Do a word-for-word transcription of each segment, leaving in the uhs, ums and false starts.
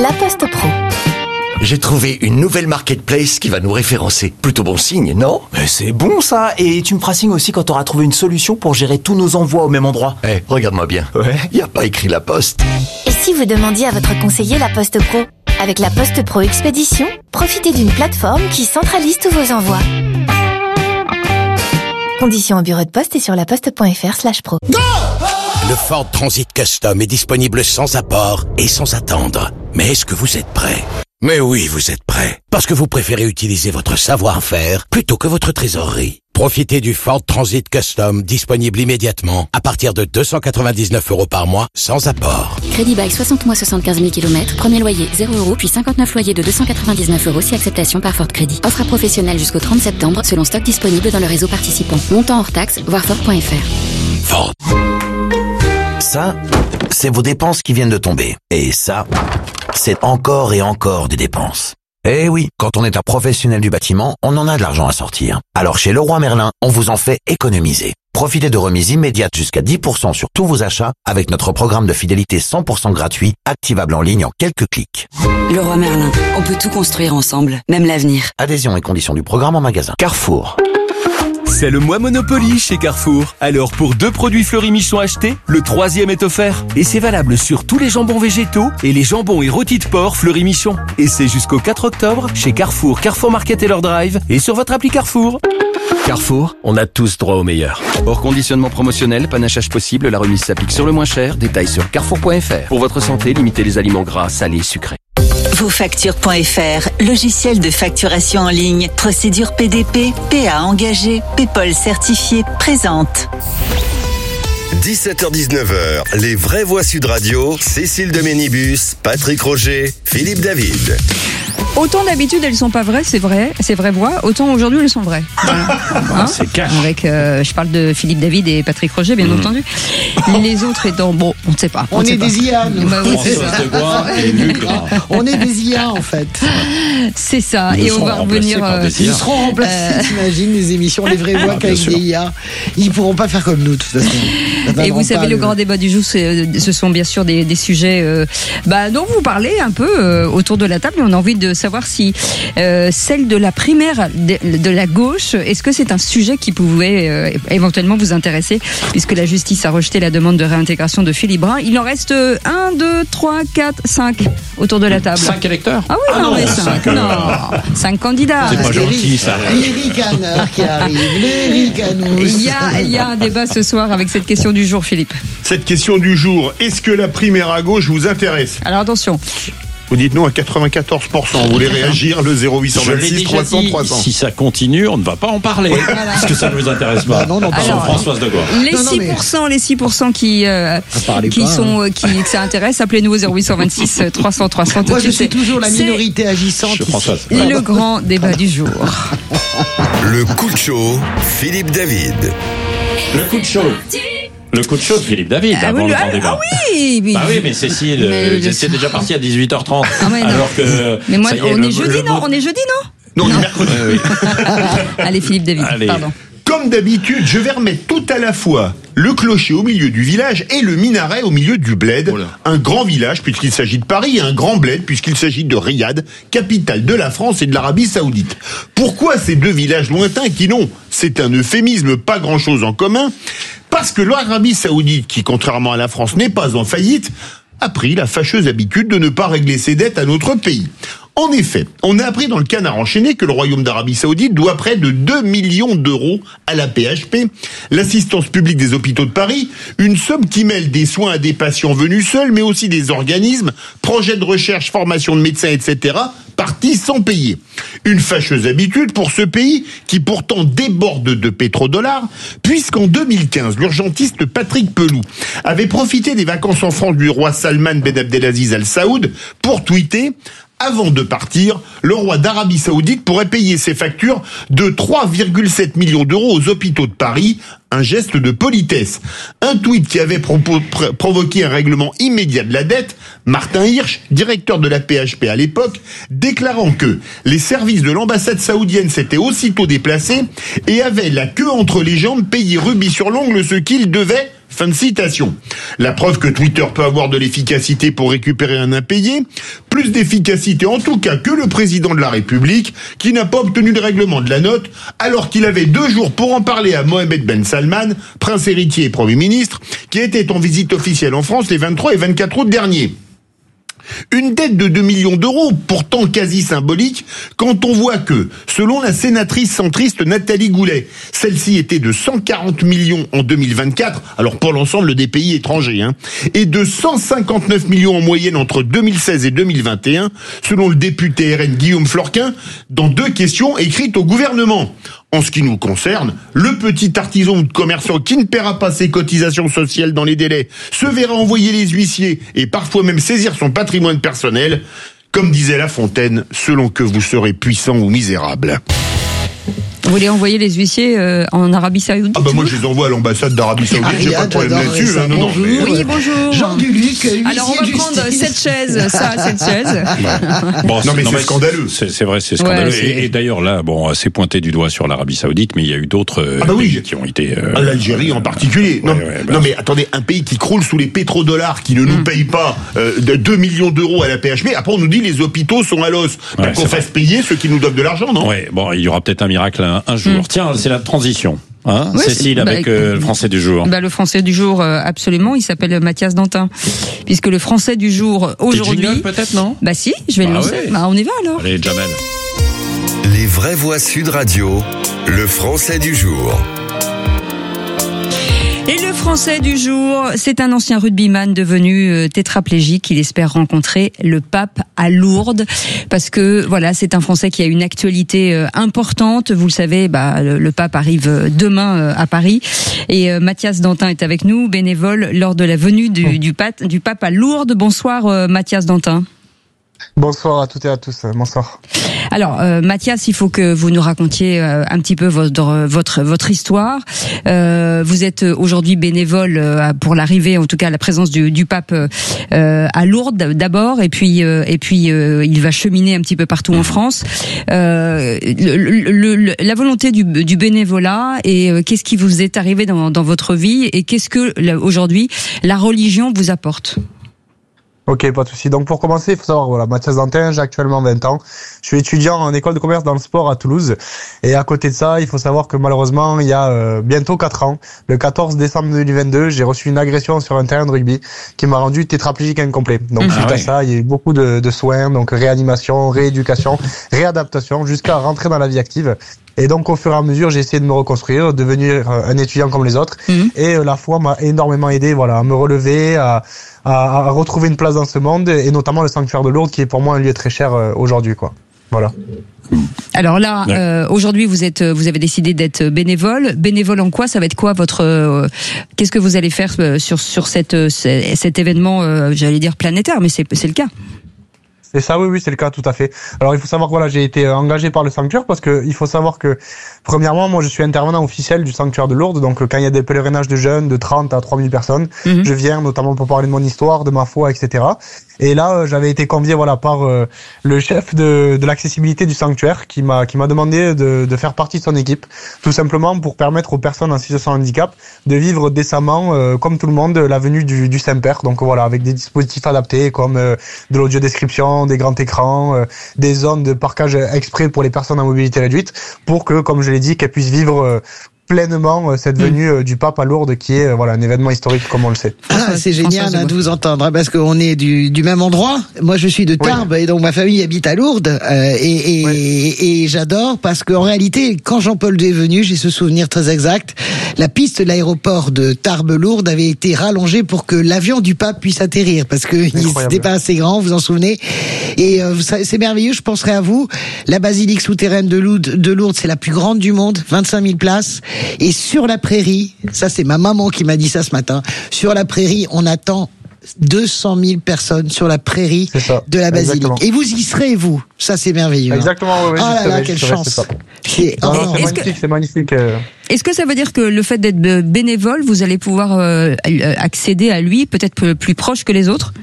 La Poste Pro. J'ai trouvé une nouvelle marketplace qui va nous référencer. Plutôt bon signe, non? Mais c'est bon ça. Et tu me feras signe aussi quand tu auras trouvé une solution pour gérer tous nos envois au même endroit. Eh, hey, regarde-moi bien. Ouais. Y a pas écrit La Poste. Et si vous demandiez à votre conseiller La Poste Pro? Avec La Poste Pro Expédition, profitez d'une plateforme qui centralise tous vos envois. Conditions au bureau de poste et sur laposte.fr slash pro. Go! Le Ford Transit Custom est disponible sans apport et sans attendre. Mais est-ce que vous êtes prêt? Mais oui, vous êtes prêt. Parce que vous préférez utiliser votre savoir-faire plutôt que votre trésorerie. Profitez du Ford Transit Custom disponible immédiatement à partir de deux cent quatre-vingt-dix-neuf euros par mois sans apport. Crédit bail soixante mois soixante-quinze mille kilomètres. Premier loyer zéro euros puis cinquante-neuf loyers de deux cent quatre-vingt-dix-neuf euros si acceptation par Ford Crédit. Offre à professionnels jusqu'au trente septembre selon stock disponible dans le réseau participant. Montant hors taxe, voir Ford point F R. Ford. Ça, c'est vos dépenses qui viennent de tomber. Et ça, c'est encore et encore des dépenses. Eh oui, quand on est un professionnel du bâtiment, on en a de l'argent à sortir. Alors chez Leroy Merlin, on vous en fait économiser. Profitez de remises immédiates jusqu'à dix pour cent sur tous vos achats avec notre programme de fidélité cent pour cent gratuit, activable en ligne en quelques clics. Leroy Merlin, on peut tout construire ensemble, même l'avenir. Adhésion et conditions du programme en magasin. Carrefour. C'est le mois Monopoly chez Carrefour. Alors pour deux produits Fleury Michon achetés, le troisième est offert. Et c'est valable sur tous les jambons végétaux et les jambons et rôtis de porc Fleury Michon. Et c'est jusqu'au quatre octobre chez Carrefour, Carrefour Market et leur drive et sur votre appli Carrefour. Carrefour, on a tous droit au meilleur. Hors conditionnement promotionnel, panachage possible, la remise s'applique sur le moins cher. Détails sur carrefour point F R. Pour votre santé, limitez les aliments gras, salés, sucrés. Vosfactures point F R, logiciel de facturation en ligne, procédure P D P, P A engagé, PayPal certifié, présente. dix-sept heures dix-neuf heures, les vraies voix Sud Radio, Cécile de Ménibus, Patrick Roger, Philippe David. Autant d'habitude elles sont pas vraies, c'est vrai, c'est vraies voix, autant aujourd'hui elles sont vraies. Voilà. Hein c'est cash. Avec, euh, je parle de Philippe David et Patrick Roger, bien mmh. entendu. Les autres étant, bon, on ne sait pas. On, on est pas. des I A, nous. Bah, oui, c'est ça. On est des I A, en fait. C'est ça. Nous et on va revenir. Euh, ils seront remplacés, euh... t'imagines, les émissions, les vraies voix ah, qu'avec des I A. Ils pourront pas faire comme nous, de toute façon. Et vous savez, le, le grand débat du jour, ce sont bien sûr des, des sujets euh, bah, dont vous parlez un peu euh, autour de la table. Et on a envie de savoir si euh, celle de la primaire de, de la gauche, est-ce que c'est un sujet qui pouvait euh, éventuellement vous intéresser, puisque la justice a rejeté la demande de réintégration de Philippe Brun. Il en reste un, deux, trois, quatre, cinq autour de la table. cinq électeurs? Ah oui, ah non, non, mais cinq non, cinq candidats. C'est pas gentil, ça. Les ricaneurs qui arrivent, les ricanous. Il y a, il y a un débat ce soir avec cette question du jour, Philippe. Cette question du jour, est-ce que la primaire à gauche vous intéresse? Alors attention. Vous dites non à quatre-vingt-quatorze pour cent. Vous voulez réagir, le zéro huit deux six trois cents trois cents. Si ça continue, on ne va pas en parler. Voilà. Parce que ça ne nous intéresse pas. Bah non, non, Alors, Françoise de Gaulle. Les non, non, six pour cent, mais... les six pour cent qui, euh, qui pas, sont, hein. qui, que ça intéresse, appelez-nous au zéro huit deux six trois cents trois cents. Moi, je suis toujours la minorité c'est agissante. Françoise. Le grand débat du jour. Le coup de chaud, Philippe David. Le coup de chaud. Le coup de chaud de Philippe David ah avant oui, le ah, grand débat. Ah oui, oui. Bah oui, mais Cécile, mais je... c'est déjà parti à dix-huit heures trente. Ah ouais, alors que. Mais moi, ça y est, on le, est jeudi, le... non On est jeudi, non Non, on est mercredi. Oui, oui. Allez, Philippe David, Allez. pardon. Comme d'habitude, je vais remettre tout à la fois le clocher au milieu du village et le minaret au milieu du bled. Voilà. Un grand village puisqu'il s'agit de Paris et un grand bled puisqu'il s'agit de Riyad, capitale de la France et de l'Arabie Saoudite. Pourquoi ces deux villages lointains qui n'ont, c'est un euphémisme, pas grand-chose en commun? Parce que l'Arabie Saoudite, qui contrairement à la France n'est pas en faillite, a pris la fâcheuse habitude de ne pas régler ses dettes à notre pays. En effet, on a appris dans le Canard enchaîné que le Royaume d'Arabie Saoudite doit près de deux millions d'euros à la P H P, l'assistance publique des hôpitaux de Paris, une somme qui mêle des soins à des patients venus seuls, mais aussi des organismes, projets de recherche, formation de médecins, et cetera, partis sans payer. Une fâcheuse habitude pour ce pays qui pourtant déborde de pétrodollars, puisqu'en deux mille quinze, l'urgentiste Patrick Pelou avait profité des vacances en France du roi Salman Ben Abdelaziz Al Saoud pour tweeter: avant de partir, le roi d'Arabie Saoudite pourrait payer ses factures de trois virgule sept millions d'euros aux hôpitaux de Paris, un geste de politesse. Un tweet qui avait pro- pro- provoqué un règlement immédiat de la dette, Martin Hirsch, directeur de la P H P à l'époque, déclarant que les services de l'ambassade saoudienne s'étaient aussitôt déplacés et avaient la queue entre les jambes payé rubis sur l'ongle ce qu'ils devaient Fin de citation. La preuve que Twitter peut avoir de l'efficacité pour récupérer un impayé, plus d'efficacité en tout cas que le président de la République, qui n'a pas obtenu le règlement de la note, alors qu'il avait deux jours pour en parler à Mohamed Ben Salman, prince héritier et Premier ministre, qui était en visite officielle en France les vingt-trois et vingt-quatre août dernier. Une dette de deux millions d'euros, pourtant quasi symbolique, quand on voit que, selon la sénatrice centriste Nathalie Goulet, celle-ci était de cent quarante millions en deux mille vingt-quatre, alors pour l'ensemble des pays étrangers, hein, et de cent cinquante-neuf millions en moyenne entre deux mille seize et deux mille vingt et un, selon le député R N Guillaume Florquin, dans deux questions écrites au gouvernement. En ce qui nous concerne, le petit artisan ou commerçant qui ne paiera pas ses cotisations sociales dans les délais se verra envoyer les huissiers et parfois même saisir son patrimoine personnel, comme disait La Fontaine, selon que vous serez puissant ou misérable. Vous voulez envoyer les huissiers euh, en Arabie Saoudite? Ah bah moi je les envoie à l'ambassade d'Arabie Saoudite, Ah, j'ai pas de problème là-dessus. ça, Hein, non, non, bonjour. mais... Oui, bonjour. Jean Duluc, Alors on va prendre cette chaise, ça, cette chaise. Bon, Non mais non, c'est scandaleux. C'est, c'est vrai, c'est scandaleux. Ouais, c'est- Et, et d'ailleurs là, bon, c'est pointé du doigt sur l'Arabie Saoudite, mais il y a eu d'autres euh, Ah bah oui. pays qui ont été. Euh, Ah, l'Algérie en particulier. Ouais, non, ouais, bah, non mais attendez, un pays qui croule sous les pétrodollars, qui ne nous paye pas euh, de deux millions d'euros à la P H P, après on nous dit les hôpitaux sont à l'os. Bah, Ouais, qu'on c'est fasse payer ceux qui nous donnent de l'argent, non? Ouais, bon, il y aura peut-être un miracle un, un jour. Mm. Tiens, c'est la transition. Hein, Ouais, Cécile, c'est- bah, avec euh, le français du jour. Bah, le français du jour, euh, absolument, il s'appelle Mathias Dantin. Puisque le français du jour, aujourd'hui... jingle, peut-être, non? Bah si, je vais Bah le lancer. ouais. Bah on y va alors. Allez, Jamel. Les vraies voix Sud Radio, le français du jour. Et le français du jour, c'est un ancien rugbyman devenu euh, tétraplégique. Il espère rencontrer le pape à Lourdes parce que voilà, c'est un Français qui a une actualité euh, importante. Vous le savez, bah, le, le pape arrive euh, demain euh, à Paris et euh, Mathias Dantin est avec nous, bénévole lors de la venue du, du, pape, du pape à Lourdes. Bonsoir euh, Mathias Dantin. Bonsoir à toutes et à tous. Bonsoir. Alors, euh, Mathias, il faut que vous nous racontiez euh, un petit peu votre votre votre histoire. Euh, vous êtes aujourd'hui bénévole euh, pour l'arrivée, en tout cas la présence du, du pape euh, à Lourdes d'abord, et puis euh, et puis euh, il va cheminer un petit peu partout en France. Euh, le, le, le, la volonté du, du bénévolat et euh, qu'est-ce qui vous est arrivé dans, dans votre vie et qu'est-ce que là, aujourd'hui la religion vous apporte? Ok, pas de souci. Donc pour commencer, il faut savoir, voilà, Mathias Dantin, j'ai actuellement vingt ans. Je suis étudiant en école de commerce dans le sport à Toulouse. Et à côté de ça, il faut savoir que malheureusement, il y a euh, bientôt quatre ans, le quatorze décembre deux mille vingt-deux, j'ai reçu une agression sur un terrain de rugby qui m'a rendu tétraplégique incomplet. Donc Ah suite ouais. à ça, il y a eu beaucoup de, de soins, donc réanimation, rééducation, réadaptation, jusqu'à rentrer dans la vie active. Et donc, au fur et à mesure, j'ai essayé de me reconstruire, devenir un étudiant comme les autres. Mmh. Et euh, la foi m'a énormément aidé, voilà, à me relever, à, à, à retrouver une place dans ce monde, et notamment le sanctuaire de Lourdes, qui est pour moi un lieu très cher euh, aujourd'hui, quoi. Voilà. Alors là, ouais. euh, aujourd'hui, vous êtes, vous avez décidé d'être bénévole. Bénévole en quoi? Ça va être quoi votre euh, Qu'est-ce que vous allez faire sur sur cette cet événement, euh, j'allais dire planétaire, mais c'est c'est le cas. C'est ça, oui, oui, c'est le cas, tout à fait. Alors, il faut savoir que voilà, j'ai été engagé par le sanctuaire parce que il faut savoir que, premièrement, moi, je suis intervenant officiel du sanctuaire de Lourdes. Donc, quand il y a des pèlerinages de jeunes de trente à trois mille personnes, mm-hmm. je viens notamment pour parler de mon histoire, de ma foi, et cetera. Et là, euh, j'avais été convié, voilà, par euh, le chef de, de l'accessibilité du sanctuaire qui m'a qui m'a demandé de, de faire partie de son équipe, tout simplement pour permettre aux personnes en situation de handicap de vivre décemment, euh, comme tout le monde, la venue du, du Saint-Père. Donc voilà, avec des dispositifs adaptés comme euh, de l'audio-description, des grands écrans, euh, des zones de parquage exprès pour les personnes à mobilité réduite, pour que, comme je l'ai dit, qu'elles puissent vivre euh, pleinement euh, cette venue euh, du pape à Lourdes, qui est euh, voilà un événement historique comme on le sait. Ah, c'est génial hein, de vous entendre hein, parce qu'on est du, du même endroit. Moi, je suis de Tarbes oui. et donc ma famille habite à Lourdes euh, et, et, oui. et, et j'adore parce qu'en réalité, quand Jean-Paul deux est venu, j'ai ce souvenir très exact. La piste de l'aéroport de Tarbes-Lourdes avait été rallongée pour que l'avion du pape puisse atterrir parce que il n'était pas assez grand, vous en souvenez. Et euh, c'est merveilleux. Je penserai à vous. La basilique souterraine de Lourdes, de Lourdes, c'est la plus grande du monde, vingt-cinq mille places. Et sur la prairie, ça c'est ma maman qui m'a dit ça ce matin, sur la prairie, on attend deux cent mille personnes sur la prairie de la basilique. Exactement. Et vous y serez, vous. Ça c'est merveilleux. Exactement, oui. oui oh là là, serai, quelle chance. C'est, c'est, non, non, c'est magnifique, que... c'est magnifique. Euh... Est-ce que ça veut dire que le fait d'être bénévole, vous allez pouvoir euh, accéder à lui peut-être plus proche que les autres ?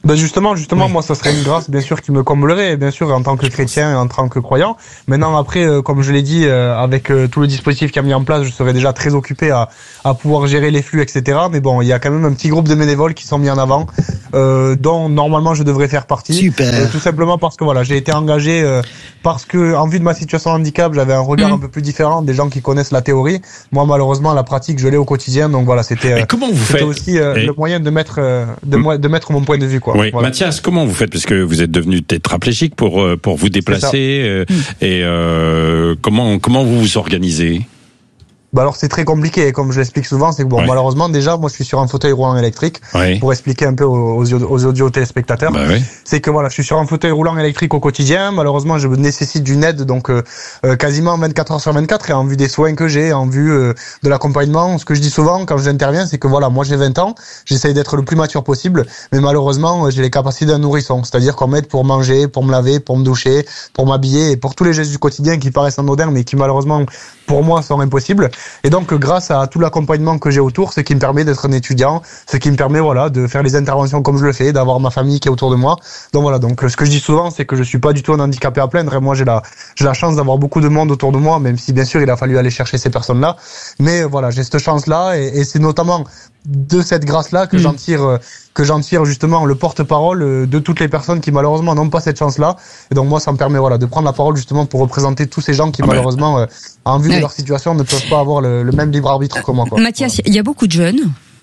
Ben justement, justement, oui. Moi, ça serait une grâce, bien sûr, qui me comblerait, bien sûr, en tant que chrétien et en tant que croyant. Maintenant, après, euh, comme je l'ai dit, euh, avec euh, tout le dispositif qui a mis en place, je serais déjà très occupé à, à pouvoir gérer les flux, et cetera. Mais bon, il y a quand même un petit groupe de bénévoles qui sont mis en avant, euh, dont normalement je devrais faire partie. Super. Euh, tout simplement parce que voilà, j'ai été engagé euh, parce que, en vue de ma situation de handicap, j'avais un regard mmh. un peu plus différent des gens qui connaissent la théorie. Moi, malheureusement, la pratique, je l'ai au quotidien. Donc voilà, c'était, euh, comment vous c'était faites aussi euh, et... le moyen de mettre, euh, de, mmh. de mettre mon point de vue, quoi. Oui, voilà. Mathias, comment vous faites, parce que vous êtes devenu tétraplégique pour pour vous déplacer euh, et euh, comment comment vous vous organisez? Bah alors c'est très compliqué, comme je l'explique souvent, c'est que bon, ouais. malheureusement déjà moi je suis sur un fauteuil roulant électrique, ouais. pour expliquer un peu aux, aux audio téléspectateurs, bah ouais. c'est que voilà, je suis sur un fauteuil roulant électrique au quotidien, malheureusement je nécessite d'une aide donc euh, euh, quasiment vingt-quatre heures sur vingt-quatre, et en vue des soins que j'ai, en vue euh, de l'accompagnement, ce que je dis souvent quand j'interviens, c'est que voilà, moi j'ai vingt ans, j'essaye d'être le plus mature possible, mais malheureusement j'ai les capacités d'un nourrisson, c'est-à-dire qu'on m'aide pour manger, pour me laver, pour me doucher, pour m'habiller, et pour tous les gestes du quotidien qui paraissent anodins mais qui malheureusement pour moi sont impossibles. Et donc grâce à tout l'accompagnement que j'ai autour, ce qui me permet d'être un étudiant, ce qui me permet voilà de faire les interventions comme je le fais, d'avoir ma famille qui est autour de moi. Donc voilà, donc ce que je dis souvent, c'est que je suis pas du tout un handicapé à plaindre, et moi j'ai la j'ai la chance d'avoir beaucoup de monde autour de moi, même si bien sûr il a fallu aller chercher ces personnes-là. Mais voilà, j'ai cette chance-là, et, et c'est notamment de cette grâce-là que mmh. j'en tire que j'en tire justement le porte-parole de toutes les personnes qui malheureusement n'ont pas cette chance-là. Et donc moi, ça me permet voilà de prendre la parole justement pour représenter tous ces gens qui ah malheureusement, euh, en vue ouais. de leur situation, ne peuvent pas avoir le, le même libre arbitre que moi, quoi. Mathias, il y a beaucoup de jeunes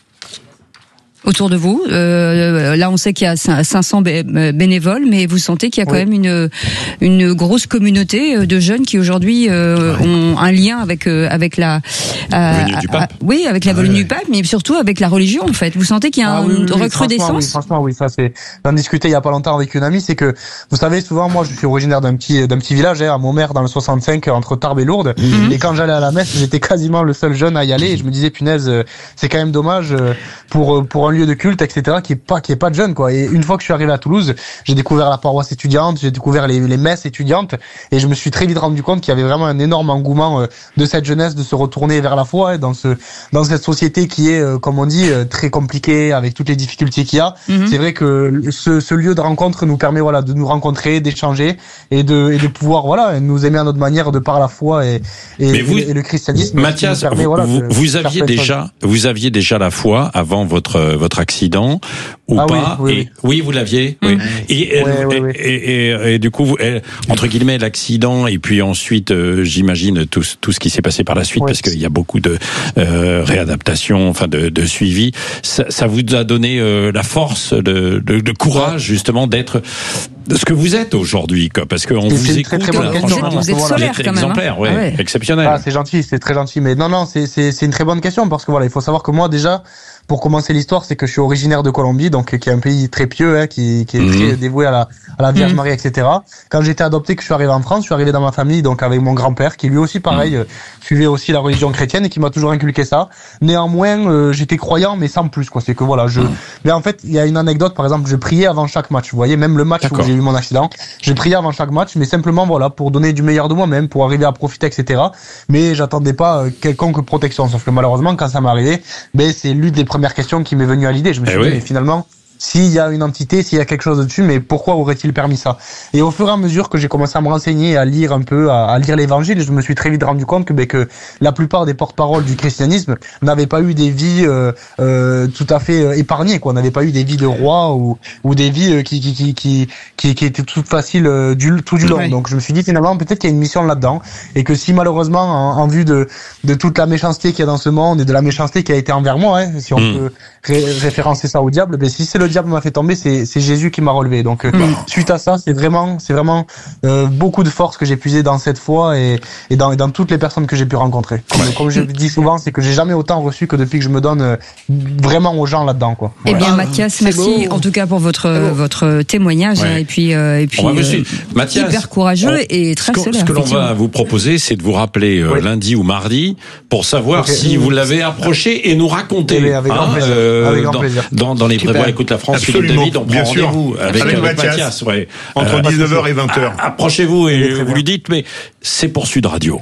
autour de vous. Euh, là, on sait qu'il y a cinq cents bénévoles, mais vous sentez qu'il y a quand oui. même une une grosse communauté de jeunes qui aujourd'hui euh, ouais. ont un lien avec euh, avec la euh, venue du pape. À, oui, avec la venue ouais. du pape, mais surtout avec la religion en fait. Vous sentez qu'il y a ah, une oui, oui, recrudescence. Franchement, oui, franchement, oui, ça c'est. J'en discutais il y a pas longtemps avec une amie, c'est que vous savez souvent, moi, je suis originaire d'un petit d'un petit village, hein, à Montmer, dans le soixante-cinq, entre Tarbes et Lourdes, mm-hmm. et quand j'allais à la messe, j'étais quasiment le seul jeune à y aller, et je me disais punaise, c'est quand même dommage pour pour un lieu de culte, et cetera, qui est pas qui est pas de jeunes, quoi. Et une fois que je suis arrivé à Toulouse, j'ai découvert la paroisse étudiante, j'ai découvert les, les messes étudiantes, et je me suis très vite rendu compte qu'il y avait vraiment un énorme engouement euh, de cette jeunesse de se retourner vers la foi, hein, dans ce dans cette société qui est, euh, comme on dit, euh, très compliquée avec toutes les difficultés qu'il y a. Mm-hmm. C'est vrai que ce, ce lieu de rencontre nous permet voilà de nous rencontrer, d'échanger et de et de pouvoir voilà nous aimer à notre manière de par la foi et et, vous, et, et le christianisme. Mathias, permet, vous, voilà, vous, vous aviez déjà vous aviez déjà la foi avant votre votre accident ou ah pas oui, oui, et, oui, vous l'aviez. Mmh. Oui. Et, ouais, et, ouais, et, ouais. Et, et, et du coup, entre guillemets, l'accident et puis ensuite, euh, j'imagine tout, tout ce qui s'est passé par la suite, ouais. parce qu'il y a beaucoup de euh, réadaptation, enfin de, de suivi. Ça, ça vous a donné euh, la force, de, de, de courage justement d'être de ce que vous êtes aujourd'hui, quoi, parce qu'on vous écoute. Très, très là, vous êtes, vous êtes solaire quand même. Exemplaire, hein. ouais, ah ouais. Exceptionnel. Ah, c'est gentil, c'est très gentil, mais non, non, c'est c'est c'est une très bonne question parce que voilà, il faut savoir que moi déjà. Pour commencer l'histoire, c'est que je suis originaire de Colombie, donc qui est un pays très pieux, hein, qui, qui est mmh. très dévoué à la, à la Vierge mmh. Marie, et cetera. Quand j'étais adopté, que je suis arrivé en France, je suis arrivé dans ma famille, donc avec mon grand-père, qui lui aussi, pareil, mmh. suivait aussi la religion chrétienne et qui m'a toujours inculqué ça. Néanmoins, euh, j'étais croyant, mais sans plus, quoi. C'est que voilà, je. Mmh. Mais en fait, il y a une anecdote, par exemple, je priais avant chaque match. Vous voyez, même le match D'accord. où j'ai eu mon accident, je priais avant chaque match, mais simplement voilà, pour donner du meilleur de moi-même, pour arriver à profiter, et cetera. Mais j'attendais pas quelconque protection, sauf que malheureusement, quand ça m'est arrivé, ben c'est l'une des premières questions qui m'est venue à l'idée. Je me suis eh dit, oui. mais finalement, s'il y a une entité, s'il y a quelque chose dessus, mais pourquoi aurait-il permis ça? Et au fur et à mesure que j'ai commencé à me renseigner, à lire un peu, à, à lire l'évangile, je me suis très vite rendu compte que, ben, que la plupart des porte-paroles du christianisme n'avaient pas eu des vies euh, euh, tout à fait euh, épargnées, quoi. N'avaient pas eu des vies de rois ou, ou des vies euh, qui, qui, qui, qui, qui, qui étaient toutes faciles euh, du, tout du long. Ouais. Donc je me suis dit finalement, peut-être qu'il y a une mission là-dedans, et que si malheureusement, en, en vue de, de toute la méchanceté qu'il y a dans ce monde et de la méchanceté qui a été envers moi, hein, si on mmh. peut ré- référencer ça au diable, ben si c'est le diable m'a fait tomber, c'est, c'est Jésus qui m'a relevé. Donc euh, mmh. suite à ça, c'est vraiment, c'est vraiment euh, beaucoup de force que j'ai puisé dans cette foi et, et, dans, et dans toutes les personnes que j'ai pu rencontrer. Comme, ouais. comme je dis souvent, c'est que j'ai jamais autant reçu que depuis que je me donne euh, vraiment aux gens là-dedans, quoi. Eh Voilà. bien, Mathias, c'est merci beau. En tout cas pour votre votre témoignage, ouais. hein, et puis euh, et puis euh, Mathias, hyper courageux on, et très solaire. Ce que l'on va vous proposer, c'est de vous rappeler euh, oui. lundi ou mardi pour savoir okay. si vous l'avez approché et nous raconter. Eh bien, avec grand hein, plaisir. Euh, avec grand dans, plaisir. Dans, dans les Prévoit Écoute la France, Philippe David, on prend rendez-vous avec, avec, avec Mathias, Mathias ouais. entre euh, dix-neuf heures et vingt heures. Approchez-vous et vous lui dites, mais c'est pour Sud Radio.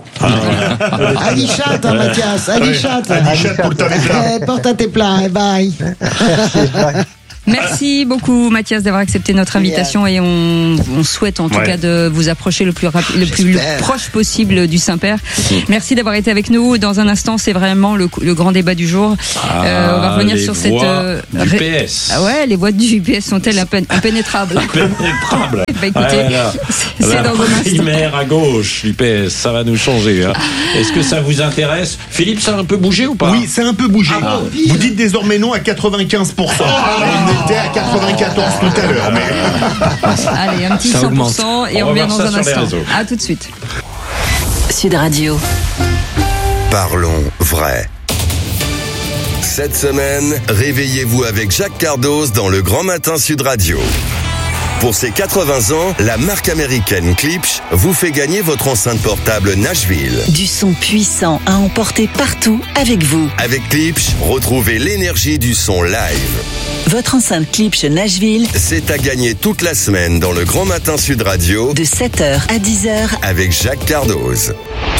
Allez chat, hein, Mathias, allez chat. Allez chat pour ta Porte à tes plats, bye. Merci beaucoup Mathias d'avoir accepté notre invitation et on, on souhaite en tout Ouais. cas de vous approcher le plus rapi- le plus proche possible du Saint-Père. Merci d'avoir été avec nous. Dans un instant, c'est vraiment le, le grand débat du jour. Ah, Euh, on va revenir les sur cette voies euh, du ré- P S. Ah ouais, les voies du P S sont-elles impén- impénétrables? Impénétrable. Bah écoutez, Voilà. c'est c'est La dans un instant. primaire à gauche du P S, ça va nous changer. Hein. Est-ce que ça vous intéresse? Philippe, ça a un peu bougé ou pas? Oui, c'est un peu bougé. Ah, Vous dites désormais non à quatre-vingt-quinze pour cent. On était à quatre-vingt-quatorze tout à l'heure. Mais... Allez, un petit Ça cent pour augmente. cent et On on va revient voir dans ça un sur les instant. réseaux. À tout de suite. Sud Radio. Parlons vrai. Cette semaine, réveillez-vous avec Jacques Cardoz dans le Grand Matin Sud Radio. Pour ses quatre-vingts ans, la marque américaine Klipsch vous fait gagner votre enceinte portable Nashville. Du son puissant à emporter partout avec vous. Avec Klipsch, retrouvez l'énergie du son live. Votre enceinte Klipsch Nashville, C'est à gagner toute la semaine dans le Grand Matin Sud Radio de sept heures à dix heures. avec Jacques Cardoz.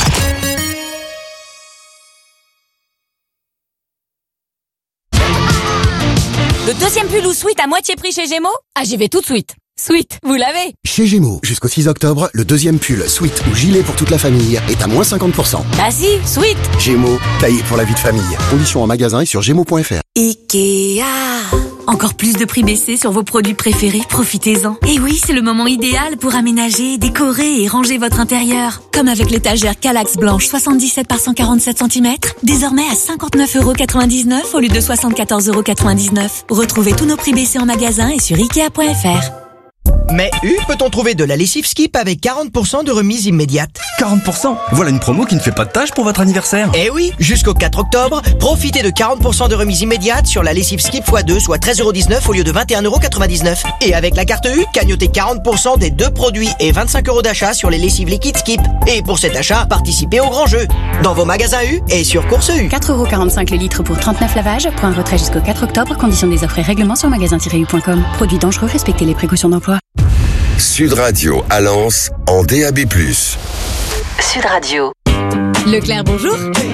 Le deuxième pull ou sweat à moitié prix chez Gémeaux? Ah, j'y vais tout de suite. Sweat, vous l'avez? Chez Gémeaux, jusqu'au six octobre, le deuxième pull, sweat ou gilet pour toute la famille est à moins cinquante pour cent. Ah si, sweat. Gémeaux, taillé pour la vie de famille. Conditions en magasin et sur gémeaux point f r. Ikea. Encore plus de prix baissés sur vos produits préférés, profitez-en. Et oui, c'est le moment idéal pour aménager, décorer et ranger votre intérieur. Comme avec l'étagère Kallax blanche soixante-dix-sept par cent quarante-sept centimètres, désormais à cinquante-neuf euros quatre-vingt-dix-neuf au lieu de soixante-quatorze euros quatre-vingt-dix-neuf. Retrouvez tous nos prix baissés en magasin et sur ikea point f r. Mais U, peut-on trouver de la lessive Skip avec quarante pour cent de remise immédiate? quarante pour cent. Voilà une promo qui ne fait pas de tâche pour votre anniversaire. Eh oui, jusqu'au quatre octobre, profitez de quarante pour cent de remise immédiate sur la lessive Skip fois deux, soit treize euros dix-neuf au lieu de vingt et un euros quatre-vingt-dix-neuf. Et avec la carte U, cagnotez quarante pour cent des deux produits et vingt-cinq euros d'achat sur les lessives liquides Skip. Et pour cet achat, participez au grand jeu. Dans vos magasins U et sur Course U. quatre euros quarante-cinq le litre pour trente-neuf lavages. Point retrait jusqu'au quatre octobre. Conditions des offres et règlements sur magasin tiret u point com. Produits dangereux, respectez les précautions d'emploi. Sud Radio à Lens en D A B plus. Sud Radio. Leclerc, bonjour.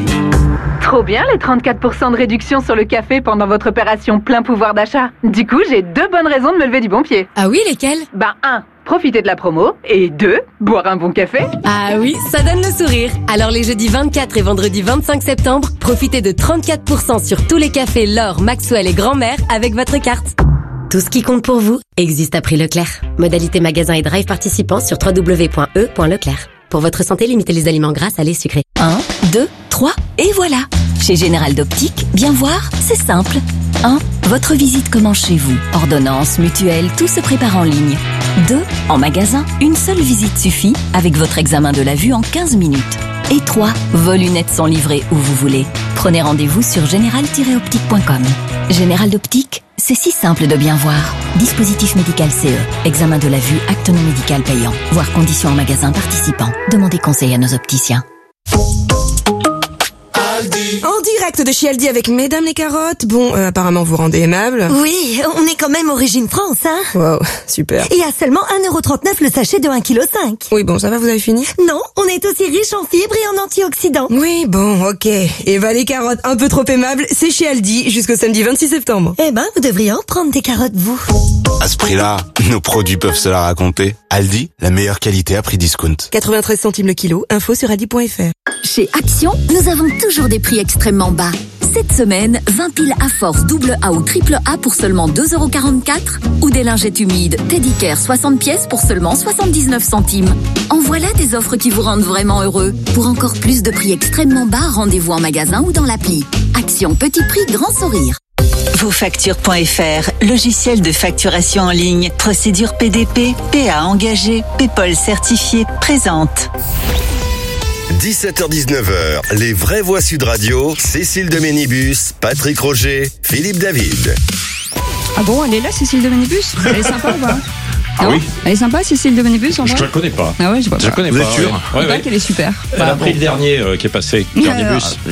Trop bien les trente-quatre pour cent de réduction sur le café pendant votre opération plein pouvoir d'achat. Du coup, j'ai deux bonnes raisons de me lever du bon pied. Ah oui, lesquelles? Ben un, profiter de la promo. Et deux, boire un bon café. Ah oui, ça donne le sourire. Alors les jeudis vingt-quatre et vendredi vingt-cinq septembre, profitez de trente-quatre pour cent sur tous les cafés L'Or, Maxwell et Grand-Mère avec votre carte. Tout ce qui compte pour vous existe à prix Leclerc. Modalité magasin et drive participants sur w w w point e point leclerc. Pour votre santé, limitez les aliments gras, salés, sucrés. un, deux, trois, et voilà. Chez Général d'Optique, bien voir, c'est simple. un. Votre visite commence chez vous. Ordonnance, mutuelle, tout se prépare en ligne. deux. En magasin, une seule visite suffit avec votre examen de la vue en quinze minutes. Et trois. Vos lunettes sont livrées où vous voulez. Prenez rendez-vous sur général tiret optique point com. Général d'Optique, c'est si simple de bien voir. Dispositif médical C E. Examen de la vue, acte non médical payant. Voir conditions en magasin participant. Demandez conseil à nos opticiens. En direct de chez Aldi avec Mesdames les carottes. Bon, euh, apparemment vous rendez aimable. Oui, on est quand même origine France, hein. Wow, super. Et à seulement un euro trente-neuf le sachet de un virgule cinq kilos. Oui, bon, ça va, vous avez fini? Non, on est aussi riche en fibres et en antioxydants. Oui, bon, ok. Et bah les carottes un peu trop aimables, c'est chez Aldi jusqu'au samedi vingt-six septembre. Eh ben, vous devriez en prendre des carottes, vous. À ce prix-là, nos produits peuvent se la raconter. Aldi, la meilleure qualité à prix discount. quatre-vingt-treize centimes le kilo, info sur aldi point f r. Chez Action, nous avons toujours des prix extrêmement bas. Cette semaine, vingt piles à force double A ou triple A pour seulement deux euros quarante-quatre ou des lingettes humides Teddy Care soixante pièces pour seulement soixante-dix-neuf centimes. En voilà des offres qui vous rendent vraiment heureux. Pour encore plus de prix extrêmement bas, rendez-vous en magasin ou dans l'appli. Action, petit prix, grand sourire. Vos factures point f r, logiciel de facturation en ligne, procédure P D P, P A engagé, PayPal certifié, présente. dix-sept heures dix-neuf heures, les vraies voix Sud Radio, Cécile de Ménibus, Patrick Roger, Philippe David. Ah bon, elle est là, Cécile de Ménibus? Elle est sympa ou pas? Ah oui. Elle est sympa, Cécile de Ménibus, en Je vrai? ne la connais pas. Ah ouais, je vois Je la pas. connais Vous pas. êtes sûr? ouais. Je Ouais, crois ouais. qu'elle est super. Elle a pris le dernier euh, qui est passé, le dernier Alors, bus.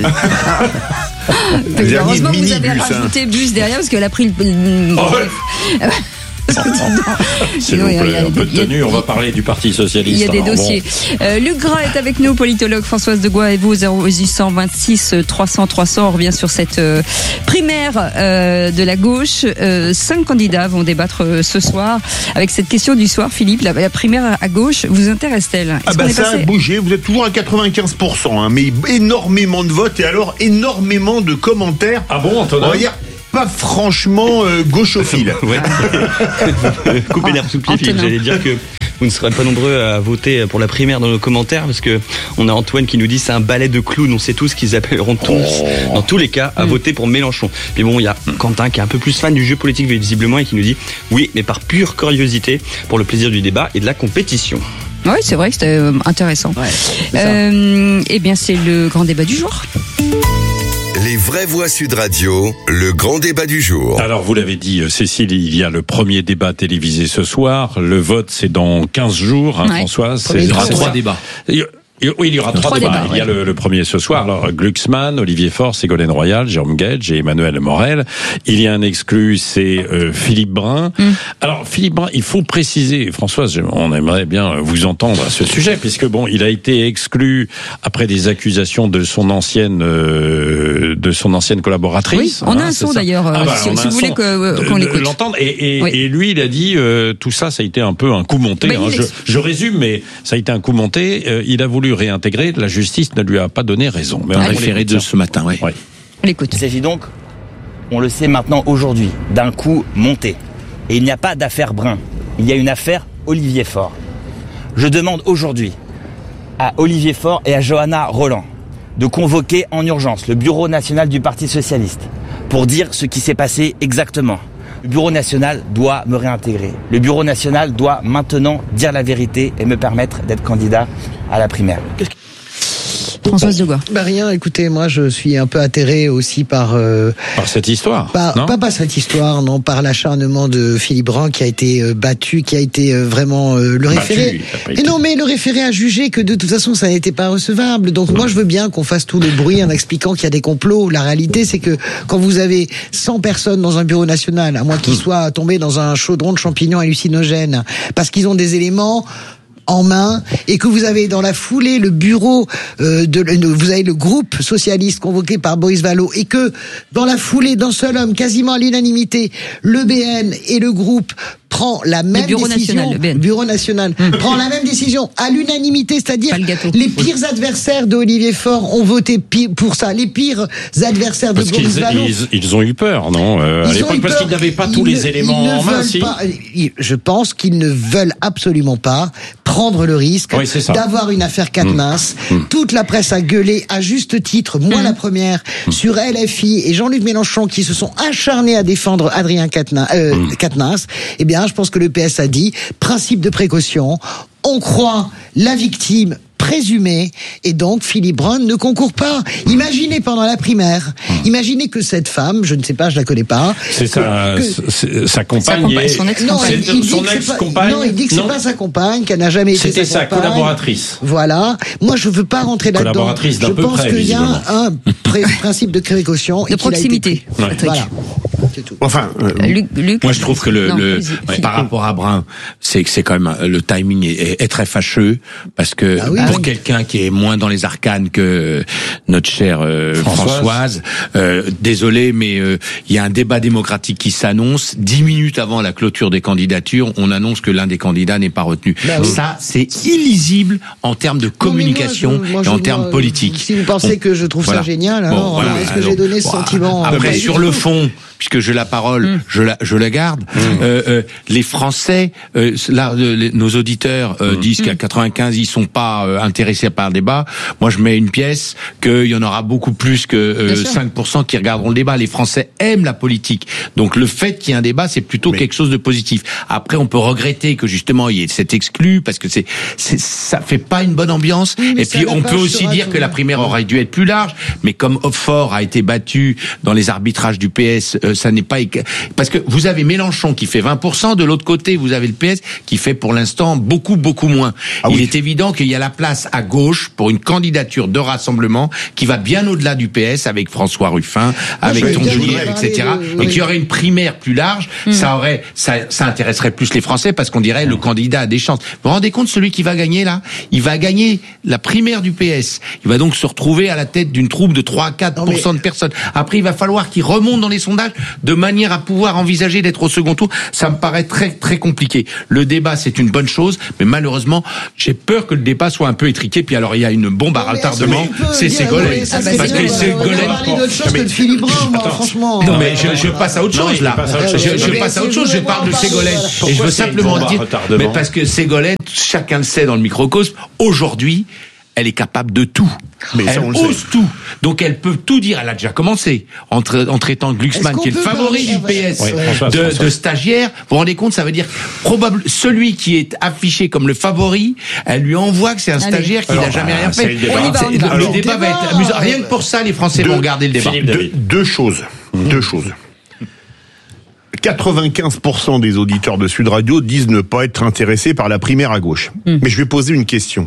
Heureusement que vous avez minibus, hein. rajouté bus derrière parce qu'elle a pris le. le- Oh, bref. S'il vous plaît, un peu de tenue, on va parler du Parti Socialiste. Il y a des alors, dossiers. bon. Euh, Luc Gras est avec nous, politologue. Françoise Degois et vous, zéro huit cent vingt-six trois cents trois cents. On revient sur cette euh, primaire euh, de la gauche. Euh, cinq candidats vont débattre euh, ce soir avec cette question du soir. Philippe, la, la primaire à gauche vous intéresse-t-elle? Est-ce Ah bah ça passé... a bougé, vous êtes toujours à quatre-vingt-quinze pour cent, hein, mais énormément de votes et alors énormément de commentaires. Ah bon, Antonin? On va dire pas franchement euh, gauchophile. Ouais. Coupez l'herbe sous le pied, Philippe. J'allais dire que vous ne serez pas nombreux à voter pour la primaire dans nos commentaires parce que on a Antoine qui nous dit c'est un ballet de clowns. On sait tous qu'ils appelleront tous, oh. dans tous les cas, à mmh. voter pour Mélenchon. Mais bon, il y a Quentin qui est un peu plus fan du jeu politique visiblement et qui nous dit oui, mais par pure curiosité, pour le plaisir du débat et de la compétition. Oui, c'est vrai que c'était euh, intéressant. Ouais, euh, eh bien, c'est le grand débat du jour. Les vraies voix Sud Radio, le grand débat du jour. Alors, vous l'avez dit, Cécile, il y a le premier débat télévisé ce soir. Le vote, c'est dans quinze jours, hein, ouais. Françoise. Il y aura trois débats. Oui, il y aura trois, trois débats. débats. Il y a le, le premier ce soir. Alors, Glucksmann, Olivier Faure, Ségolène Royal, Jérôme Gage et Emmanuel Morel. Il y a un exclu, c'est euh, Philippe Brun. Mm. Alors, Philippe Brun, il faut préciser, Françoise, on aimerait bien vous entendre à ce sujet, puisque bon, il a été exclu après des accusations de son ancienne, euh, de son ancienne collaboratrice. Oui, on a hein, un son d'ailleurs, ah bah, si, si vous voulez que, qu'on l'écoute. L'entendre. Et, et, oui. et lui, il a dit, euh, tout ça, ça a été un peu un coup monté. Bah, hein. je, je résume, mais ça a été un coup monté. Euh, il a voulu réintégrer, la justice ne lui a pas donné raison. Mais on a référé de ce matin, oui. Ouais. On l'écoute. Il s'agit donc, on le sait maintenant aujourd'hui, d'un coup monté. Et il n'y a pas d'affaire Brun. Il y a une affaire Olivier Faure. Je demande aujourd'hui à Olivier Faure et à Johanna Roland de convoquer en urgence le Bureau national du Parti socialiste pour dire ce qui s'est passé exactement. Le Bureau national doit me réintégrer. Le Bureau national doit maintenant dire la vérité et me permettre d'être candidat à la primaire. Françoise Degois. Bah rien, écoutez, moi je suis un peu atterré aussi par... Euh, par cette histoire par, non Pas par cette histoire, non, par l'acharnement de Philippe Brun qui a été euh, battu, qui a été euh, vraiment euh, le référé. Et été... non, mais le référé a jugé que de toute façon ça n'était pas recevable. Donc ouais. moi je veux bien qu'on fasse tout le bruit en expliquant qu'il y a des complots. La réalité c'est que quand vous avez cent personnes dans un bureau national, à moins qu'ils soient tombés dans un chaudron de champignons hallucinogènes, parce qu'ils ont des éléments en main, et que vous avez dans la foulée le bureau euh, de, vous avez le groupe socialiste convoqué par Boris Vallaud, et que dans la foulée d'un seul homme, quasiment à l'unanimité, le B N et le groupe prend la même le bureau décision, national, le B N. bureau national mmh. prend la même décision à l'unanimité, c'est-à-dire les pires oui. adversaires de Olivier Faure ont voté pour ça, les pires adversaires parce de Boris Vallaud. Ils, ils ont eu peur, non euh, à l'époque, parce qu'ils n'avaient pas tous les ne, éléments en main. Si. Pas, je pense qu'ils ne veulent absolument pas prendre le risque oui, d'avoir une affaire Quatennens. Mmh. Mmh. Toute la presse a gueulé à juste titre, moi mmh. la première, mmh. sur L F I et Jean-Luc Mélenchon qui se sont acharnés à défendre Adrien Quatennens. Euh, mmh. Quatennens. Eh bien, je pense que le P S a dit, principe de précaution, on croit la victime présumée, et donc Philippe Brun ne concourt pas. Imaginez pendant la primaire, imaginez que cette femme, je ne sais pas, je la connais pas. C'est sa, que, sa compagne. Son ex-compagne. Non, il, il son ex-compagne. Non, il dit que c'est pas sa compagne, qu'elle n'a jamais été C'était sa, sa collaboratrice. Voilà. Moi, je veux pas rentrer là-dedans. Collaboratrice d'un je peu pense près, qu'il y a visiblement. un pré- principe de précaution. De et proximité. A été voilà. C'est tout. Enfin, euh, Luc, Luc, moi je trouve que le, non, le ouais, par rapport à Brun, c'est que c'est quand même le timing est, est très fâcheux parce que ah oui, pour oui. quelqu'un qui est moins dans les arcanes que notre chère euh, Françoise, Françoise euh, désolé, mais euh, il y a un débat démocratique qui s'annonce. Dix minutes avant la clôture des candidatures, on annonce que l'un des candidats n'est pas retenu. Bah oui. Ça, c'est illisible en termes de communication non, moi, je, moi, et je, en termes moi, politiques. Si vous pensez on, que je trouve voilà. ça génial, alors bon, voilà, est-ce que alors, j'ai donné ce voilà. sentiment Après, sur le fond, puisque j'ai la parole, mmh. je la je la garde. Mmh. Euh, euh, les Français, euh, là, les, nos auditeurs euh, mmh. disent qu'à quatre-vingt-quinze ils sont pas euh, intéressés par le débat. Moi, je mets une pièce qu'il y en aura beaucoup plus que euh, cinq pour cent qui regarderont le débat. Les Français aiment la politique, donc le fait qu'il y ait un débat, c'est plutôt Mais... quelque chose de positif. Après, on peut regretter que justement il y ait cet exclu parce que c'est, c'est ça fait pas une bonne ambiance. Oui, et puis on peut aussi dire que la primaire aurait dû être plus large, mais comme Hautefort a été battu dans les arbitrages du P S, euh, ça n'est pas parce que vous avez Mélenchon qui fait vingt pour cent, de l'autre côté vous avez le P S qui fait pour l'instant beaucoup beaucoup moins. Ah oui. Il est évident qu'il y a la place place à gauche pour une candidature de rassemblement qui va bien au-delà du P S avec François Ruffin, avec Tondelier, et cetera. Et qu'il y aurait une primaire plus large, mmh. ça aurait, ça, ça intéresserait plus les Français parce qu'on dirait le candidat a des chances. Vous vous rendez compte, celui qui va gagner là, il va gagner la primaire du P S. Il va donc se retrouver à la tête d'une troupe de trois à quatre pour cent de personnes. Après, il va falloir qu'il remonte dans les sondages de manière à pouvoir envisager d'être au second tour. Ça me paraît très, très compliqué. Le débat, c'est une bonne chose, mais malheureusement, j'ai peur que le débat soit un peu étriqué. Puis alors, il y a une bombe à retardement, c'est Ségolène. Parce que Ségolène. Non, mais je, je passe à autre chose, là. Je, je passe à autre chose, je parle de Ségolène. Et je veux simplement dire, mais parce que Ségolène, chacun le sait dans le microcosme, aujourd'hui, elle est capable de tout. Mais elle ose tout. Donc elle peut tout dire. Elle a déjà commencé en, tra- en traitant Glucksmann, qui est le favori du P S, ouais, François, de, François. de stagiaire. Vous vous rendez compte, ça veut dire probable celui qui est affiché comme le favori, elle lui envoie que c'est un stagiaire qui n'a jamais rien fait. Le, va, le, Alors, le débat va être amusant. Rien que pour ça, les Français deux, vont regarder le débat. Deux, deux choses. Mmh. Deux choses. quatre-vingt-quinze pour cent des auditeurs de Sud Radio disent ne pas être intéressés par la primaire à gauche. Mmh. Mais je vais poser une question.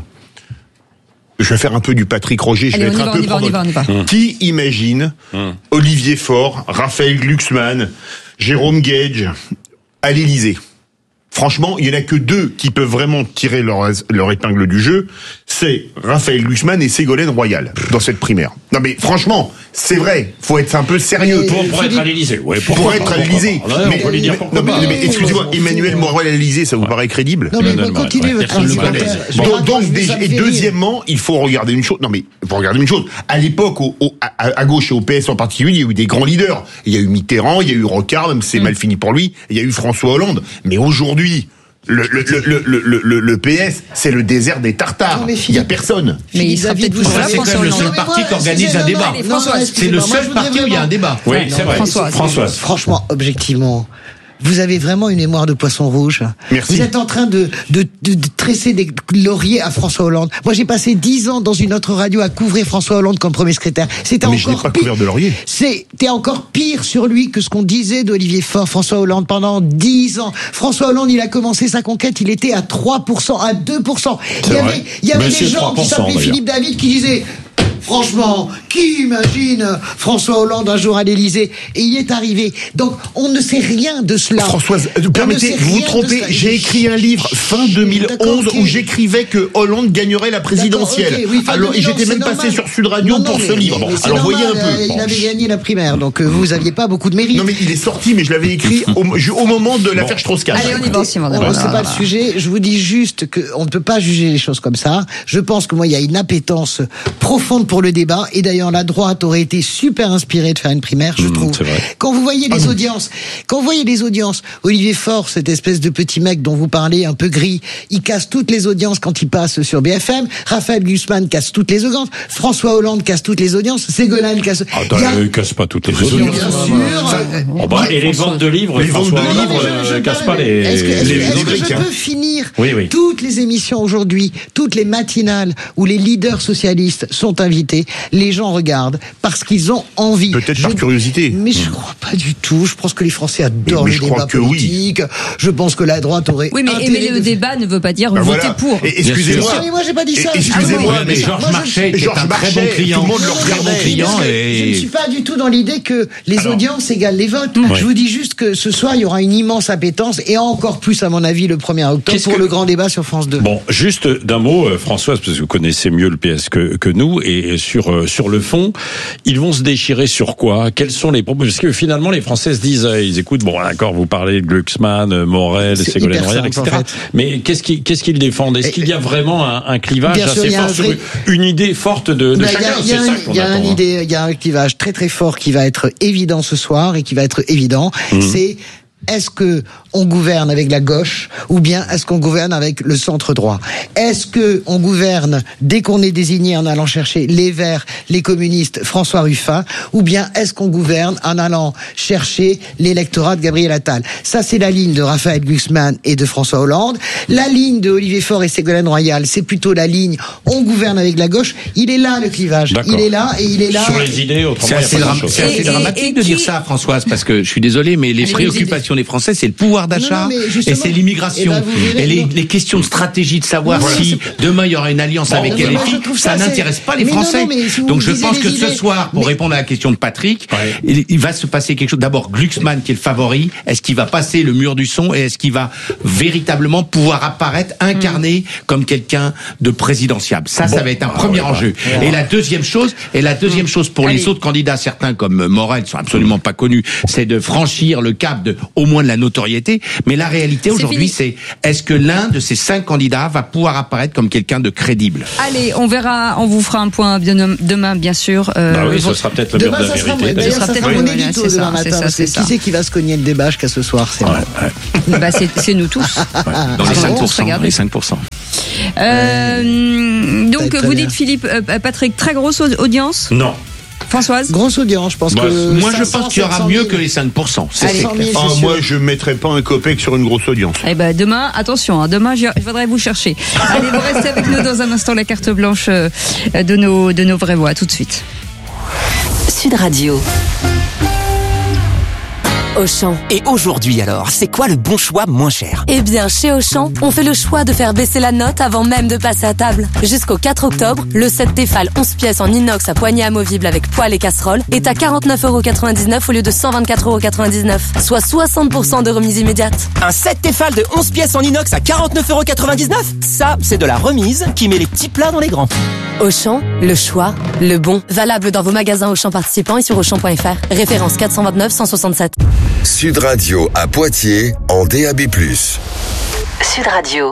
Je vais faire un peu du Patrick Roger, je Allez, vais être un peu provocateur. Qui imagine mmh. Olivier Faure, Raphaël Glucksmann, Jérôme Gage à l'Élysée? Franchement, il y en a que deux qui peuvent vraiment tirer leur, leur épingle du jeu, c'est Raphaël Glucksmann et Ségolène Royal dans cette primaire. Non mais franchement, c'est vrai, faut être un peu sérieux. Pour, pour être à l'Élysée, ouais, pour être à l'Élysée. Mais, on peut lui dire pourquoi mais, pas. Mais, mais excusez-moi, Emmanuel Morel à l'Élysée, ça vous ouais. paraît crédible? Non mais non, continuez ouais, votre argumentaire. Donc, donc déjà, et deuxièmement, il faut regarder une chose. Non mais il faut regarder une chose. À l'époque, au, au, à, à gauche et au P S en particulier, il y a eu des grands leaders. Il y a eu Mitterrand, il y a eu Rocard, même si c'est mm. mal fini pour lui. Il y a eu François Hollande. Mais aujourd'hui, Le, le, le, le, le, le P S, c'est le désert des Tartares. Il n'y a personne. Mais il sera peut-être c'est quand même le seul parti qui organise un débat. C'est le seul parti où il y a un débat. Oui, c'est vrai. Françoise. Franchement, objectivement, vous avez vraiment une mémoire de poisson rouge. Merci. Vous êtes en train de, de, de, de tresser des lauriers à François Hollande. Moi, j'ai passé dix ans dans une autre radio à couvrir François Hollande comme premier secrétaire. C'était Mais encore je n'ai pas pire. couvert de laurier. C'était encore pire sur lui que ce qu'on disait d'Olivier Faure, François Hollande, pendant dix ans. François Hollande, il a commencé sa conquête, il était à trois pour cent, à deux pour cent. Il y avait, il y avait des gens qui s'appelaient Philippe David qui disaient, franchement, qui imagine François Hollande un jour à l'Élysée? Et il est arrivé. Donc, on ne sait rien de cela. Françoise, permettez, vous vous trompez. J'ai écrit un livre fin deux mille onze okay. où j'écrivais que Hollande gagnerait la présidentielle. Okay, oui, alors, et j'étais même normal. passé sur Sud Radio non, non, pour mais, ce livre. Mais, mais alors, normal, voyez un peu. Il bon. avait gagné la primaire, donc euh, vous aviez pas beaucoup de mérite. Non, mais il est sorti, mais je l'avais écrit au, au moment de l'affaire Strauss-Kahn. Allez, on y va, Simon. Bon, c'est pas le sujet. Je vous dis juste qu'on ne peut pas juger les choses comme ça. Je pense que moi, il y a une appétence profonde pour le débat. Et d'ailleurs, la droite aurait été super inspirée de faire une primaire, je mmh, trouve. Quand vous voyez les ah, audiences, quand vous voyez les audiences, Olivier Faure, cette espèce de petit mec dont vous parlez, un peu gris, il casse toutes les audiences quand il passe sur B F M. Raphaël Glucksmann casse toutes les audiences. François Hollande casse toutes les audiences. Ségolène casse. Ah, attends, il ne casse pas toutes les audiences. Bien sûr. Ça, oh, bah, et les ventes de livres, les ventes de livres ne cassent pas les. Est-ce que, est-ce les, est-ce que je hein. peux finir oui, oui. toutes les émissions aujourd'hui, toutes les matinales où les leaders socialistes sont invités, les gens regardent parce qu'ils ont envie. Peut-être par curiosité. Mais je crois pas du tout. Je pense que les Français adorent mais, mais le débat politique. Oui. Je pense que la droite aurait. Oui, mais aimer le de... débat ne veut pas dire ben voter voilà. pour. Et, excusez-moi. Mais moi, j'ai pas dit ça. Et, excusez-moi, ah, mais, mais Georges Marchais était un très bon client. Tout le monde le regardait. Client et... Je ne suis pas du tout dans l'idée que les Alors, audiences égalent les votes. Ouais. Je vous dis juste que ce soir, il y aura une immense appétence et encore plus, à mon avis, le premier octobre Qu'est-ce pour que... le grand débat sur France deux. Bon, juste d'un mot, Françoise, parce que vous connaissez mieux le P S que, que nous, et sur, euh, sur le fond, ils vont se déchirer sur quoi? Quels sont les propos? Parce que finalement, les Français se disent, euh, ils écoutent, bon, d'accord, vous parlez de Glucksmann, Morel, Ségolène Royal, et cetera. En fait. Mais qu'est-ce qu'ils, qu'est-ce qu'ils défendent? Est-ce et, qu'il y a vraiment un, un clivage assez sûr, fort sur vrai... une idée forte de, de bah, chacun? C'est ça qu'on attend. Il y a il y a un clivage très très fort qui va être évident ce soir et qui va être évident. Mmh. C'est est-ce que on gouverne avec la gauche ou bien est-ce qu'on gouverne avec le centre droit? Est-ce que on gouverne dès qu'on est désigné en allant chercher les Verts, les communistes, François Ruffin, ou bien est-ce qu'on gouverne en allant chercher l'électorat de Gabriel Attal? Ça, c'est la ligne de Raphaël Glucksmann et de François Hollande. La ligne de Olivier Faure et Ségolène Royal, c'est plutôt la ligne on gouverne avec la gauche. Il est là le clivage. D'accord. Il est là et il est là. Sur les idées, autrement, c'est assez, dra- c'est assez dramatique et, et de qui... dire ça, Françoise, parce que je suis désolé, mais les Allez, préoccupations préoccupation des Français, c'est le pouvoir d'achat Non, non, mais et c'est l'immigration. eh ben, vous verrez, et les, non. les questions de stratégie, de savoir Non, si demain il y aura une alliance Bon, avec mais L moi, F I, je trouve ça, ça, n'intéresse c'est- pas les mais non, Français. non, mais si vous Donc je lisez pense les que ce idées- soir, pour mais- répondre à la question de Patrick, il, il va se passer quelque chose. D'abord, Glucksmann qui est le favori, est-ce qu'il va passer le mur du son et est-ce qu'il va véritablement pouvoir apparaître, incarné comme quelqu'un de présidentiable? Ça, Bon. ça va être un Ah, premier ouais, enjeu. ouais. Et la deuxième chose, et la deuxième chose pour Allez. les autres candidats, certains comme Morel sont absolument pas connus, c'est de franchir le cap de au moins de la notoriété. Mais la réalité C'est aujourd'hui, fini. c'est est-ce que l'un de ces cinq candidats va pouvoir apparaître comme quelqu'un de crédible? Allez, on verra, on vous fera un point bien, demain, bien sûr. Euh, Bah oui, ce votre- sera peut-être le mur Demain, de la ça sera, vérité. ouais, d'ailleurs. d'ailleurs, Ce sera ça peut-être sera le- mon voilà, édito c'est demain ça, matin. c'est ça, parce que c'est qui ça. c'est qui va se cogner le débat jusqu'à ce soir? C'est moi. Bah, c'est, c'est nous tous. Dans les Ah, cinq on pour se cent, regarde. les cinq pour cent. Euh, donc, Très vous bien. dites, Philippe, euh, Patrick, très grosse au- audience. Non. Françoise? Grosse audience, je pense Bah, que. Moi, je cinq cents, pense qu'il y aura sept cent mieux mille. que les cinq pour cent. C'est Allez. c'est clair. Ah, moi, je mettrais pas un copec sur une grosse audience. Eh ben demain, attention, hein, demain je, je viendrai vous chercher. Allez, vous restez avec nous dans un instant, la carte blanche euh, de nos de nos vraies voix. Tout de suite. Sud Radio. Auchan. Et aujourd'hui alors, c'est quoi le bon choix moins cher? Eh bien, chez Auchan, on fait le choix de faire baisser la note avant même de passer à table. Jusqu'au quatre octobre, le set Tefal onze pièces en inox à poignée amovible avec poêle et casserole est à quarante-neuf euros quatre-vingt-dix-neuf au lieu de cent vingt-quatre euros quatre-vingt-dix-neuf, soit soixante pour cent de remise immédiate. Un set Tefal de onze pièces en inox à quarante-neuf euros quatre-vingt-dix-neuf? Ça, c'est de la remise qui met les petits plats dans les grands. Auchan, le choix, le bon. Valable dans vos magasins Auchan participants et sur auchan point f r. Référence quatre cent vingt-neuf cent soixante-sept. Sud Radio à Poitiers en D A B plus. Sud Radio.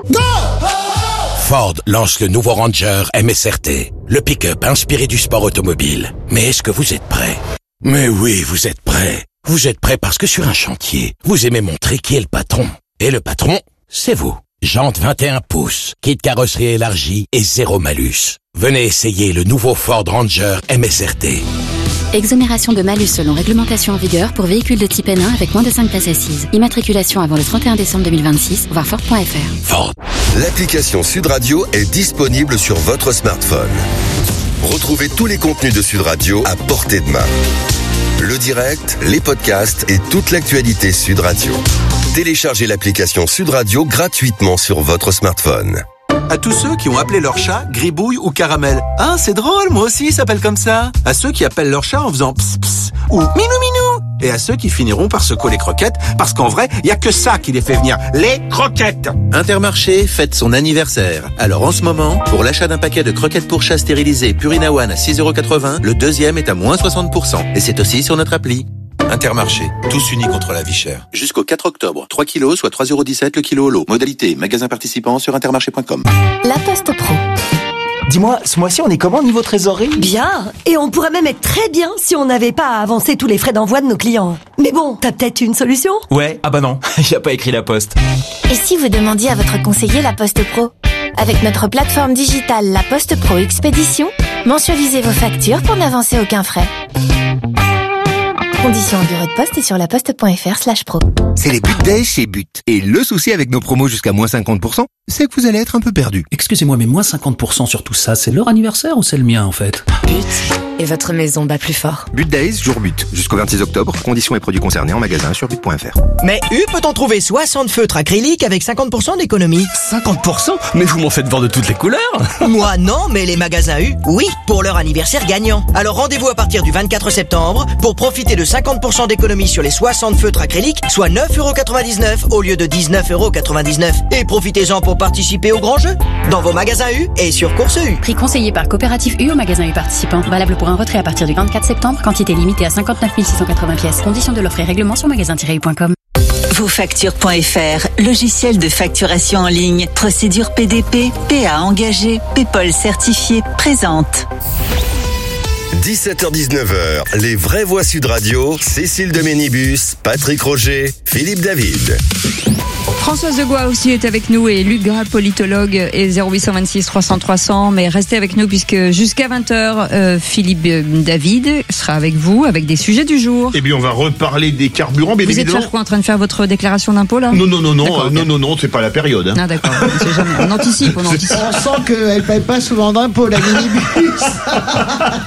Ford lance le nouveau Ranger M S R T, le pick-up inspiré du sport automobile. Mais est-ce que vous êtes prêts? Mais oui, vous êtes prêts. Vous êtes prêts parce que sur un chantier, vous aimez montrer qui est le patron. Et le patron, c'est vous. Jantes vingt et un pouces, kit carrosserie élargie et zéro malus. Venez essayer le nouveau Ford Ranger M S R T. Exonération de malus selon réglementation en vigueur pour véhicules de type N un avec moins de cinq places assises. Immatriculation avant le trente et un décembre deux mille vingt-six, voir Ford point f r. Ford. L'application Sud Radio est disponible sur votre smartphone. Retrouvez tous les contenus de Sud Radio à portée de main. Le direct, les podcasts et toute l'actualité Sud Radio. Téléchargez l'application Sud Radio gratuitement sur votre smartphone. À tous ceux qui ont appelé leur chat Gribouille ou Caramel. Ah, c'est drôle, moi aussi, il s'appelle comme ça. À ceux qui appellent leur chat en faisant ps ps ou minou minou. Et à ceux qui finiront par se coller croquettes, parce qu'en vrai, il y a que ça qui les fait venir, les croquettes. Intermarché fête son anniversaire. Alors en ce moment, pour l'achat d'un paquet de croquettes pour chat stérilisées Purina One à six euros quatre-vingts, le deuxième est à moins soixante pour cent. Et c'est aussi sur notre appli. Intermarché, tous unis contre la vie chère. Jusqu'au quatre octobre, trois kilos, soit trois euros dix-sept le kilo au lot. Modalité, magasin participant sur intermarché point com. La Poste Pro. Dis-moi, ce mois-ci, on est comment niveau trésorerie? Bien. Et on pourrait même être très bien si on n'avait pas à avancer tous les frais d'envoi de nos clients. Mais bon, t'as peut-être une solution? Ouais, ah bah non, y a pas écrit la poste. Et si vous demandiez à votre conseiller La Poste Pro? Avec notre plateforme digitale La Poste Pro Expédition, mensualisez vos factures pour n'avancer aucun frais. Conditions en bureau de poste et sur laposte point f r slash pro. C'est les But Days chez But. Et le souci avec nos promos jusqu'à moins cinquante pour cent, c'est que vous allez être un peu perdu. Excusez-moi, mais moins cinquante pour cent sur tout ça, c'est leur anniversaire ou c'est le mien en fait? But. Et votre maison bat plus fort. But Days, jour but. Jusqu'au vingt-six octobre, conditions et produits concernés en magasin sur but point f r. Mais U peut en trouver soixante feutres acryliques avec cinquante pour cent d'économie. cinquante pour cent? Mais vous m'en faites voir de toutes les couleurs. Moi non, mais les magasins U, oui, pour leur anniversaire gagnant. Alors rendez-vous à partir du vingt-quatre septembre pour profiter de cinquante pour cent d'économie sur les soixante feutres acryliques, soit neuf euros quatre-vingt-dix-neuf au lieu de dix-neuf euros quatre-vingt-dix-neuf. Et profitez-en pour participer au grand jeu dans vos magasins U et sur Course U. Prix conseillé par Coopérative U au magasin U participant. Valable pour un retrait à partir du vingt-quatre septembre. Quantité limitée à cinquante-neuf mille six cent quatre-vingts pièces. Conditions de l'offre et règlement sur magasin tiret u point com. Vos factures point f r, logiciel de facturation en ligne, procédure P D P, P A engagé, PayPal certifié, présente. dix-sept heures dix-neuf heures, les vraies voix Sud Radio, Cécile de Ménibus, Patrick Roger, Philippe David. Françoise de Gois aussi est avec nous et Luc Gras, politologue, et zéro huit cent vingt-six trois cents trois cents. Mais restez avec nous puisque jusqu'à vingt heures, euh, Philippe David sera avec vous avec des sujets du jour. Eh bien, on va reparler des carburants, bien Vous êtes évidemment. faire quoi, en train de faire votre déclaration d'impôt là? Non, non, non, non, D'accord, euh, ok. non, non, non, c'est pas la période. Hein. Ah d'accord, on sait jamais. On anticipe, on anticipe. On sent qu'elle paye pas souvent d'impôts, la minibus. Elle est un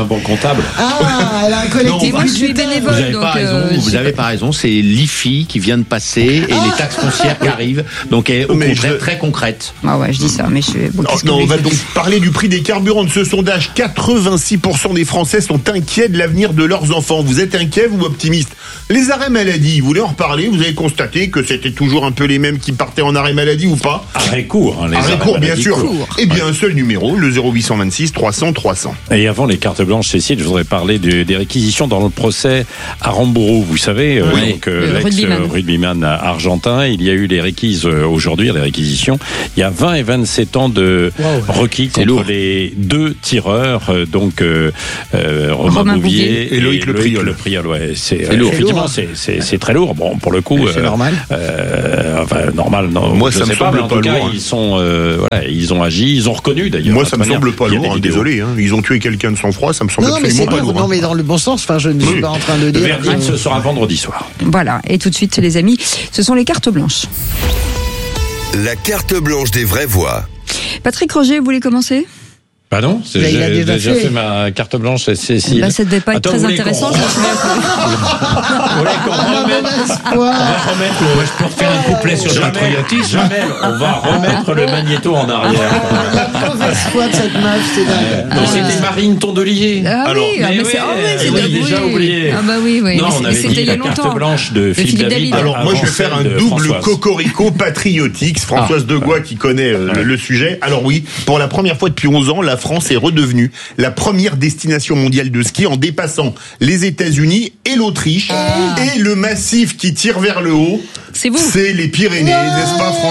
bon comptable. Ah, elle a un collectif. Moi, je suis bénévole, Vous avez donc. pas raison, euh, vous j'ai avez pas raison, c'est l'I F I qui vient de passer et les taxes foncières qui arrivent, donc elle est au Mais contraire je- très concrète. Ah ouais, je dis ça, mais je suis. Bon, Non, qu'est-ce que non, vous on va voulez donc parler du prix des carburants de ce sondage. quatre-vingt-six pour cent des Français sont inquiets de l'avenir de leurs enfants. Vous êtes inquiet ou optimiste? Les arrêts maladie, vous voulez en reparler? Vous avez constaté que c'était toujours un peu les mêmes qui partaient en arrêt maladie ou pas? Arrêt court, hein, les Arrêt arrêts court, bien maladie sûr. courts. Eh bien, un seul numéro, le zéro huit cent vingt-six trois cents trois cents. Et avant les cartes blanches, Cécile, je voudrais parler de- des réquisitions dans le procès à Rambourou. Vous savez, euh, Oui. donc euh, Le rugbyman. l'ex-rugbyman argentin, il y a eu les réquises euh, aujourd'hui, les réquisitions. Il y a vingt et vingt-sept ans de requis C'est contre lourd. les deux tireurs, euh, donc euh, euh, Romain, Romain Bouvier Bouvier et Loïc Le Priol. Le Priol, ouais, c'est C'est lourd. effectivement, C'est lourd, c'est c'est c'est très lourd. Bon, pour le coup, C'est normal. euh, enfin normal. Non, Moi, je ça me sais pas, semble mais en pas tout cas, lourd, hein. ils sont, euh, voilà, ils ont agi, ils ont reconnu d'ailleurs. Moi, de ça toute me manière, semble pas il y a lourd, des hein, vidéos. désolé. Hein. Ils ont tué quelqu'un de sang-froid, ça me semble Non, mais absolument c'est pas lourd. lourd. Non, hein. mais dans le bon sens. Enfin, je ne suis Oui. pas en train de Le dire. verdict, que- ce sera vendredi soir. Voilà. Et tout de suite, les amis, ce sont les cartes blanches. La carte blanche des vraies voix. Patrick Roger, vous voulez commencer? Pardon? C'est- Bah, il a J'ai déjà déjà fait. fait ma carte blanche, c'est Cécile. Bah, ça devait pas être Attends, très vous voulez intéressant, qu'on- je me souviens plus. Vous voulez qu'on remette, on va remettre le... Moi, je peux refaire un couplet sur le Jamel, patriotisme. Jamel, on va remettre le magnéto en arrière. La mauvaise foi de cette meuf, c'est dingue. Non, c'était Marine Tondelier. Ah oui, Alors, ah, mais mais c'est- oui, ah oui, eh c'est oui, de- déjà oui. oublié. Ah bah oui, oui. Non, Mais on c'est- avait c'était dit il y a la carte longtemps. blanche de De Philippe Philippe David. David. Alors moi je vais faire un celle de double Françoise. cocorico patriotique. Françoise Ah. Degois qui connaît euh, le, le sujet. Alors oui, pour la première fois depuis onze ans, la France est redevenue la première destination mondiale de ski en dépassant les États-Unis et l'Autriche. Et le massif qui tire vers le haut, C'est vous. c'est les Pyrénées, n'est-ce pas François?